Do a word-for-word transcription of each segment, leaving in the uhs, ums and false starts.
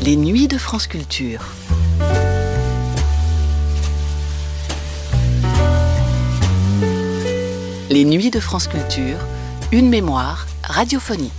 Les nuits de France Culture. Les nuits de France Culture, une mémoire radiophonique.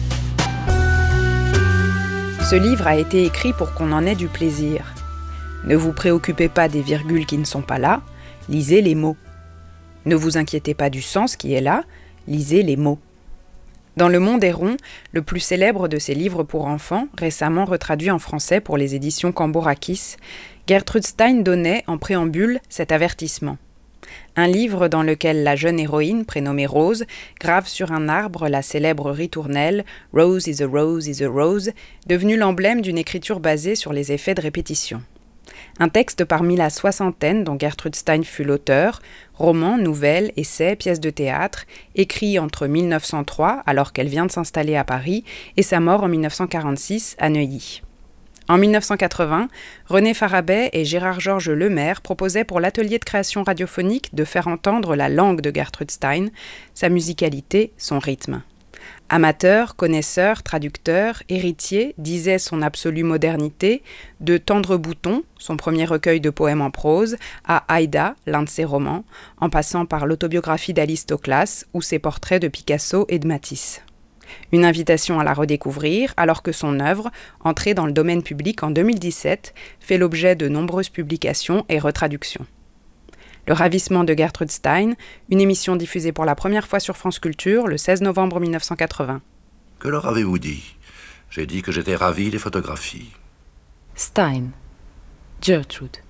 Ce livre a été écrit pour qu'on en ait du plaisir. Ne vous préoccupez pas des virgules qui ne sont pas là, lisez les mots. Ne vous inquiétez pas du sens qui est là, lisez les mots. Dans Le Monde est rond, le plus célèbre de ces livres pour enfants, récemment retraduit en français pour les éditions Cambourakis, Gertrude Stein donnait, en préambule, cet avertissement. Un livre dans lequel la jeune héroïne, prénommée Rose, grave sur un arbre la célèbre ritournelle « Rose is a rose is a rose », devenue l'emblème d'une écriture basée sur les effets de répétition. Un texte parmi la soixantaine dont Gertrude Stein fut l'auteur, romans, nouvelles, essais, pièces de théâtre, écrits entre mille neuf cent trois, alors qu'elle vient de s'installer à Paris, et sa mort en mille neuf cent quarante-six à Neuilly. En mille neuf cent quatre-vingts, René Farabet et Gérard-Georges Lemaire proposaient pour l'atelier de création radiophonique de faire entendre la langue de Gertrude Stein, sa musicalité, son rythme. Amateur, connaisseur, traducteur, héritier, disait son absolue modernité, de Tendre Bouton, son premier recueil de poèmes en prose, à Aïda, l'un de ses romans, en passant par l'autobiographie d'Alice Toklas ou ses portraits de Picasso et de Matisse. Une invitation à la redécouvrir, alors que son œuvre, entrée dans le domaine public en deux mille dix-sept, fait l'objet de nombreuses publications et retraductions. Le ravissement de Gertrude Stein, une émission diffusée pour la première fois sur France Culture le seize novembre mille neuf cent quatre-vingts. Que leur avez-vous dit ? J'ai dit que j'étais ravi des photographies. Stein, Gertrude.